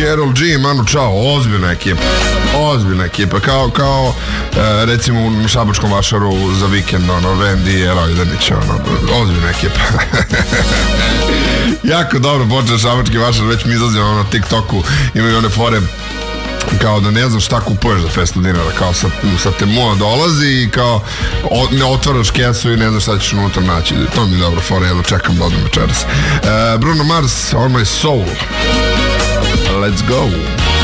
Karol G, Manu Chao, ozbiljna ekipa, kao recimo u Šabačkom Vašaru za vikend, Randy Rojdanić, ozbiljna ekipa. Jako dobro počeo Šabački Vašar, već mi izlazi na TikToku, imaju one fore kao da ne znaš šta kupuješ za 500 dinara, kao sa Temua dolazi i kao ne otvaraš kesu i ne znaš šta ćeš unutra naći. To mi je dobro fora, jedno čekam da odem večeras. Bruno Mars, On My Soul. Let's go.